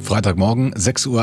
Freitagmorgen,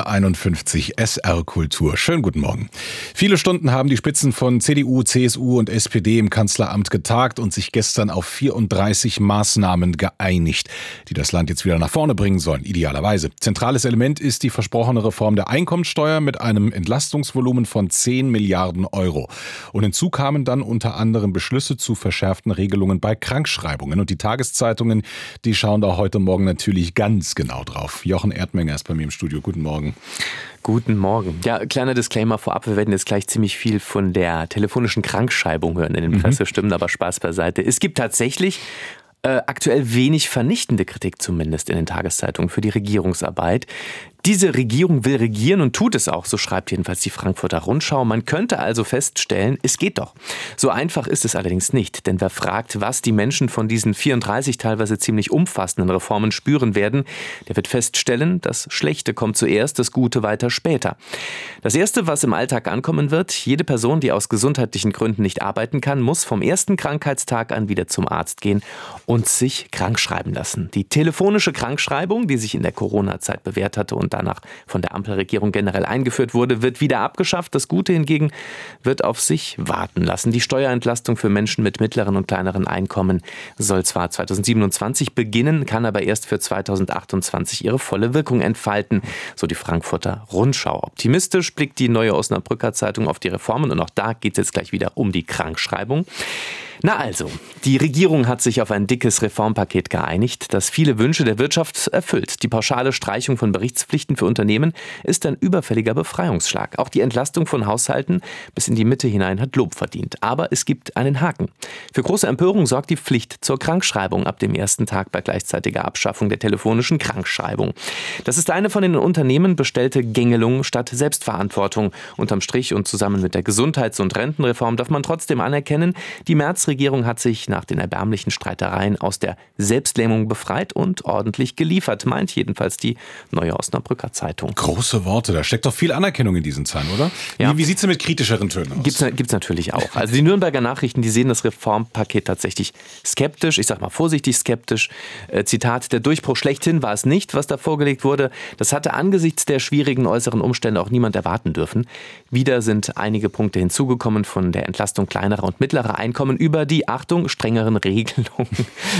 6:51 Uhr, SR Kultur. Schönen guten Morgen. Viele Stunden haben die Spitzen von CDU, CSU und SPD im Kanzleramt getagt und sich gestern auf 34 Maßnahmen geeinigt, die das Land jetzt wieder nach vorne bringen sollen, idealerweise. Zentrales Element ist die versprochene Reform der Einkommensteuer mit einem Entlastungsvolumen von 10 Milliarden Euro. Und hinzu kamen dann unter anderem Beschlüsse zu verschärften Regelungen bei Krankschreibungen. Und die Tageszeitungen, die schauen da heute Morgen natürlich ganz genau drauf. Jochen Erdmenger ist bei mir im Studio. Guten Morgen. Guten Morgen. Ja, kleiner Disclaimer vorab. Wir werden jetzt gleich ziemlich viel von der telefonischen Krankschreibung hören in den Pressestimmen, aber Spaß beiseite. Es gibt tatsächlich aktuell wenig vernichtende Kritik zumindest in den Tageszeitungen für die Regierungsarbeit. Diese Regierung will regieren und tut es auch, so schreibt jedenfalls die Frankfurter Rundschau. Man könnte also feststellen, es geht doch. So einfach ist es allerdings nicht, denn wer fragt, was die Menschen von diesen 34 teilweise ziemlich umfassenden Reformen spüren werden, der wird feststellen, das Schlechte kommt zuerst, das Gute weiter später. Das Erste, was im Alltag ankommen wird, jede Person, die aus gesundheitlichen Gründen nicht arbeiten kann, muss vom ersten Krankheitstag an wieder zum Arzt gehen und sich krankschreiben lassen. Die telefonische Krankschreibung, die sich in der Corona-Zeit bewährt hatte und danach von der Ampelregierung generell eingeführt wurde, wird wieder abgeschafft. Das Gute hingegen wird auf sich warten lassen. Die Steuerentlastung für Menschen mit mittleren und kleineren Einkommen soll zwar 2027 beginnen, kann aber erst für 2028 ihre volle Wirkung entfalten, so die Frankfurter Rundschau. Optimistisch blickt die Neue Osnabrücker Zeitung auf die Reformen und auch da geht es jetzt gleich wieder um die Krankschreibung. Na also, die Regierung hat sich auf ein dickes Reformpaket geeinigt, das viele Wünsche der Wirtschaft erfüllt. Die pauschale Streichung von Berichtspflichten für Unternehmen ist ein überfälliger Befreiungsschlag. Auch die Entlastung von Haushalten bis in die Mitte hinein hat Lob verdient. Aber es gibt einen Haken. Für große Empörung sorgt die Pflicht zur Krankschreibung ab dem ersten Tag bei gleichzeitiger Abschaffung der telefonischen Krankschreibung. Das ist eine von den Unternehmen bestellte Gängelung statt Selbstverantwortung. Unterm Strich und zusammen mit der Gesundheits- und Rentenreform darf man trotzdem anerkennen, die Märzregierung hat sich nach den erbärmlichen Streitereien aus der Selbstlähmung befreit und ordentlich geliefert, meint jedenfalls die Neue Osnabrücker Zeitung. Große Worte, da steckt doch viel Anerkennung in diesen Zeilen, oder? Ja. Wie sieht es denn mit kritischeren Tönen aus? Gibt's natürlich auch. Also die Nürnberger Nachrichten, die sehen das Reformpaket tatsächlich skeptisch, ich sag mal vorsichtig skeptisch. Zitat, der Durchbruch schlechthin war es nicht, was da vorgelegt wurde. Das hatte angesichts der schwierigen äußeren Umstände auch niemand erwarten dürfen. Wieder sind einige Punkte hinzugekommen, von der Entlastung kleinerer und mittlerer Einkommen über die, Achtung, strengeren Regelungen